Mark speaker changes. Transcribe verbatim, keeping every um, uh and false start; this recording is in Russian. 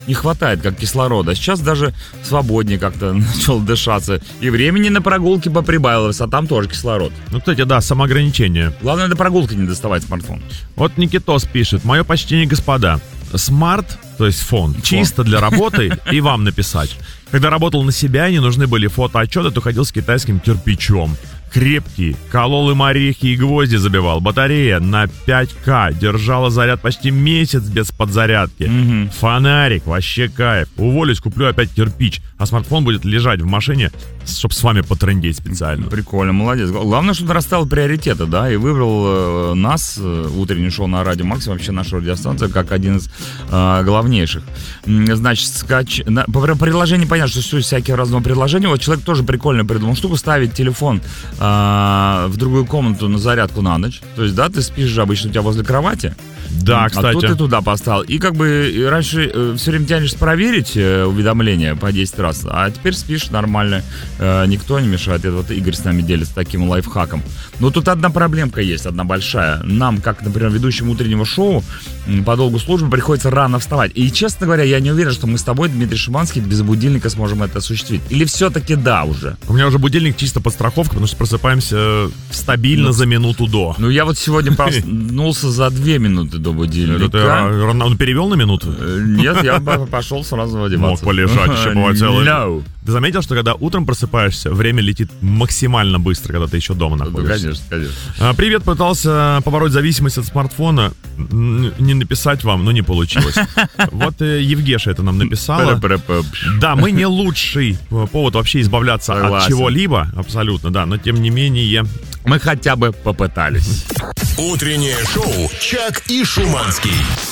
Speaker 1: не хватает, как кислорода. Сейчас даже свободнее как-то начал дышаться. И времени на прогулки поприбавилось, а там тоже кислород.
Speaker 2: Ну, кстати, да, самоограничение.
Speaker 1: Главное, до прогулки не доставать смартфон.
Speaker 2: Вот Никитос пишет: мое почтение, господа. Смарт, то есть фон, фон. чисто для работы и вам написать. Когда работал на себя и не нужны были фотоотчеты, то ходил с китайским кирпичом. Крепкий, колол им орехи и гвозди забивал. Батарея на пять ка, держала заряд почти месяц без подзарядки.
Speaker 1: Угу.
Speaker 2: Фонарик, вообще кайф. Уволюсь, куплю опять кирпич, а смартфон будет лежать в машине, чтобы с вами потрындеть специально.
Speaker 1: Прикольно, молодец. Главное, что ты расставил приоритеты, да, и выбрал э, нас, э, утреннее шоу на Радио Максимум, вообще нашу радиостанцию, как один из э, главнейших. Значит, скач... на... по приложению понятно, что существуют всякие разные приложения. Вот человек тоже прикольно придумал штуку, ставить телефон в другую комнату на зарядку на ночь. То есть, да, ты спишь же обычно у тебя возле кровати.
Speaker 2: Да, кстати.
Speaker 1: А тут ты туда поставил. И как бы раньше э, все время тянешь проверить э, уведомления по десять раз, а теперь спишь нормально. Э, никто не мешает. Это вот Игорь с нами делится таким лайфхаком. Но тут одна проблемка есть, одна большая. Нам, как, например, ведущим утреннего шоу, по долгу службы приходится рано вставать. И, честно говоря, я не уверен, что мы с тобой, Дмитрий Шиманский, без будильника сможем это осуществить. Или все-таки да уже?
Speaker 2: У меня уже будильник чисто подстраховка, потому что просыпаемся стабильно ну, за минуту до.
Speaker 1: Ну, я вот сегодня проснулся за две минуты до будильника.
Speaker 2: Это он перевел на минуту?
Speaker 1: Нет, я пошел сразу одеваться.
Speaker 2: Мог полежать еще бывает целый.
Speaker 1: No.
Speaker 2: Ты заметил, что когда утром просыпаешься, время летит максимально быстро, когда ты еще дома находишься?
Speaker 1: Да, конечно, конечно.
Speaker 2: Привет, пытался побороть зависимость от смартфона. Не написать вам, но не получилось. Вот Евгеша это нам написала. Да, мы не лучший повод вообще избавляться Согласен. От чего-либо, абсолютно, да, но тем не менее...
Speaker 1: Мы хотя бы попытались.
Speaker 3: Утреннее шоу «Чак и Шуманский».